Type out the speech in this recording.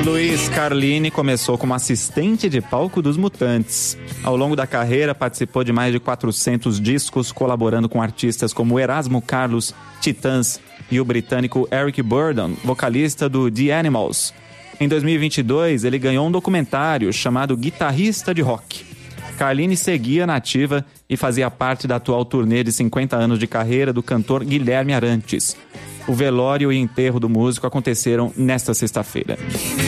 Luiz Carlini começou como assistente de palco dos Mutantes. Ao longo da carreira, participou de mais de 400 discos, colaborando com artistas como Erasmo Carlos, Titãs e o britânico Eric Burdon, vocalista do The Animals. Em 2022, ele ganhou um documentário chamado Guitarrista de Rock. Carlini seguia na ativa e fazia parte da atual turnê de 50 anos de carreira do cantor Guilherme Arantes. O velório e enterro do músico aconteceram nesta sexta-feira.